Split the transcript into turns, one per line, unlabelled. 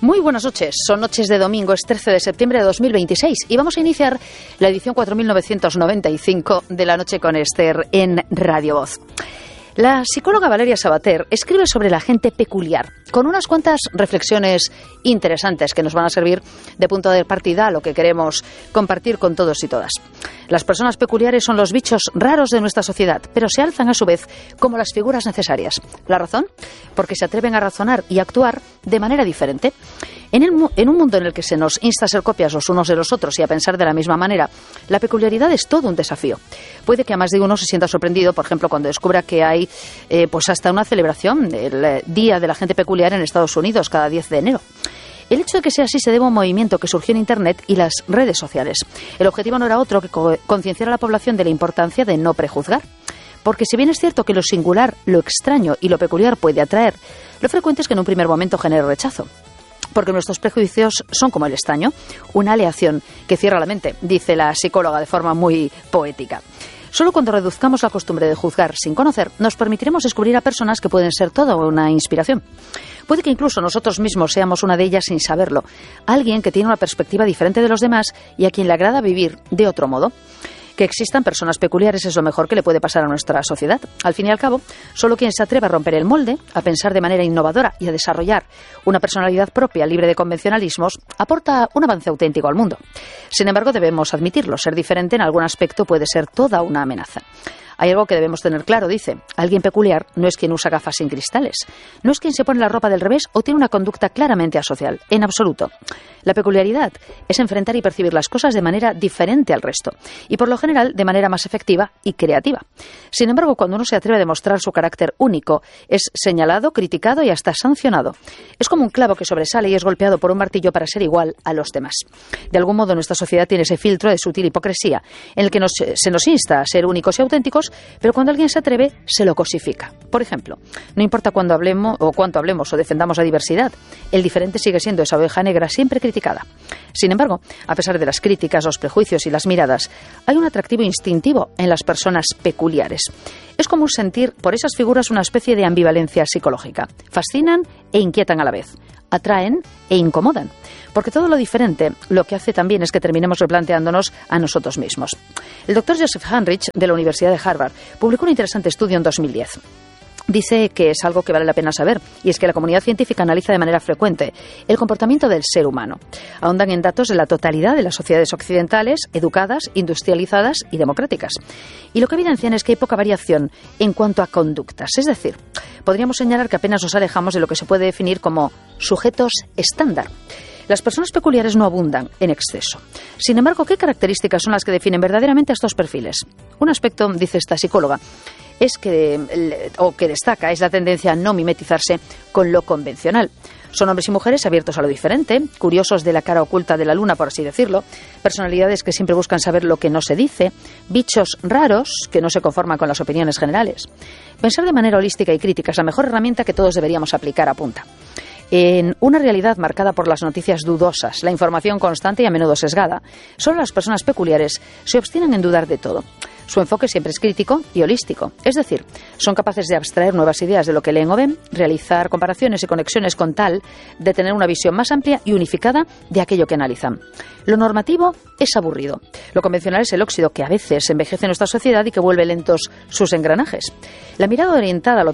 Muy buenas noches, son noches de domingo, es 13 de septiembre de 2026 y vamos a iniciar la edición 4995 de La Noche con Esther en Radio Voz. La psicóloga Valeria Sabater escribe sobre la gente peculiar, con unas cuantas reflexiones interesantes que nos van a servir de punto de partida a lo que queremos compartir con todos y todas. Las personas peculiares son los bichos raros de nuestra sociedad, pero se alzan a su vez como las figuras necesarias. ¿La razón? Porque se atreven a razonar y actuar de manera diferente. En un mundo en el que se nos insta a ser copias los unos de los otros y a pensar de la misma manera, la peculiaridad es todo un desafío. Puede que a más de uno se sienta sorprendido, por ejemplo, cuando descubra que hay pues hasta una celebración, el Día de la Gente Peculiar en Estados Unidos, cada 10 de enero. El hecho de que sea así se debe a un movimiento que surgió en Internet y las redes sociales. El objetivo no era otro que concienciar a la población de la importancia de no prejuzgar. Porque si bien es cierto que lo singular, lo extraño y lo peculiar puede atraer, lo frecuente es que en un primer momento genere rechazo. Porque nuestros prejuicios son como el estaño, una aleación que cierra la mente, dice la psicóloga de forma muy poética. Solo cuando reduzcamos la costumbre de juzgar sin conocer, nos permitiremos descubrir a personas que pueden ser toda una inspiración. Puede que incluso nosotros mismos seamos una de ellas sin saberlo. Alguien que tiene una perspectiva diferente de los demás y a quien le agrada vivir de otro modo. Que existan personas peculiares es lo mejor que le puede pasar a nuestra sociedad. Al fin y al cabo, solo quien se atreve a romper el molde, a pensar de manera innovadora y a desarrollar una personalidad propia libre de convencionalismos, aporta un avance auténtico al mundo. Sin embargo, debemos admitirlo, ser diferente en algún aspecto puede ser toda una amenaza. Hay algo que debemos tener claro, dice. Alguien peculiar no es quien usa gafas sin cristales. No es quien se pone la ropa del revés o tiene una conducta claramente asocial. En absoluto. La peculiaridad es enfrentar y percibir las cosas de manera diferente al resto. Y por lo general de manera más efectiva y creativa. Sin embargo, cuando uno se atreve a demostrar su carácter único, es señalado, criticado y hasta sancionado. Es como un clavo que sobresale y es golpeado por un martillo para ser igual a los demás. De algún modo nuestra sociedad tiene ese filtro de sutil hipocresía en el que se nos insta a ser únicos y auténticos, pero cuando alguien se atreve, se lo cosifica. Por ejemplo, no importa cuánto hablemos o defendamos la diversidad, el diferente sigue siendo esa oveja negra siempre criticada. Sin embargo, a pesar de las críticas, los prejuicios y las miradas, hay un atractivo instintivo en las personas peculiares. Es común sentir por esas figuras una especie de ambivalencia psicológica. Fascinan e inquietan a la vez. Atraen e incomodan. Porque todo lo diferente lo que hace también es que terminemos replanteándonos a nosotros mismos. El doctor Joseph Henrich, de la Universidad de Harvard, publicó un interesante estudio en 2010. Dice que es algo que vale la pena saber, y es que la comunidad científica analiza de manera frecuente el comportamiento del ser humano. Ahondan en datos de la totalidad de las sociedades occidentales, educadas, industrializadas y democráticas. Y lo que evidencian es que hay poca variación en cuanto a conductas. Es decir, podríamos señalar que apenas nos alejamos de lo que se puede definir como sujetos estándar. Las personas peculiares no abundan en exceso. Sin embargo, ¿qué características son las que definen verdaderamente a estos perfiles? Un aspecto, dice esta psicóloga, que destaca es la tendencia a no mimetizarse con lo convencional. Son hombres y mujeres abiertos a lo diferente, curiosos de la cara oculta de la luna, por así decirlo, personalidades que siempre buscan saber lo que no se dice, bichos raros que no se conforman con las opiniones generales. Pensar de manera holística y crítica es la mejor herramienta que todos deberíamos aplicar, apunta. En una realidad marcada por las noticias dudosas, la información constante y a menudo sesgada, solo las personas peculiares se obstinan en dudar de todo. Su enfoque siempre es crítico y holístico, es decir, son capaces de abstraer nuevas ideas de lo que leen o ven, realizar comparaciones y conexiones con tal de tener una visión más amplia y unificada de aquello que analizan. Lo normativo es aburrido. Lo convencional es el óxido que a veces envejece en nuestra sociedad y que vuelve lentos sus engranajes. La mirada orientada a lo